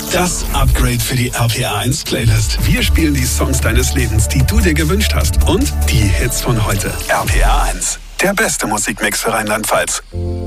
Das Upgrade für die RPR 1 Playlist. Wir spielen die Songs deines Lebens, die du dir gewünscht hast. Und die Hits von heute. RPR 1. Der beste Musikmix für Rheinland-Pfalz.